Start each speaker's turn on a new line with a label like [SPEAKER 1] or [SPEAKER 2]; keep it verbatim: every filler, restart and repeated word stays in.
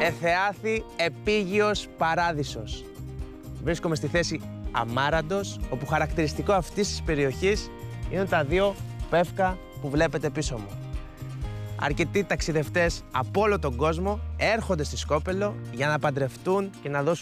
[SPEAKER 1] Εθεάθη Επίγειος Παράδεισος. Βρίσκομαι στη θέση Αμάραντος, όπου χαρακτηριστικό αυτής της περιοχής είναι τα δύο πεύκα που βλέπετε πίσω μου. Αρκετοί ταξιδευτές από όλο τον κόσμο έρχονται στη Σκόπελο για να παντρευτούν και να δώσουν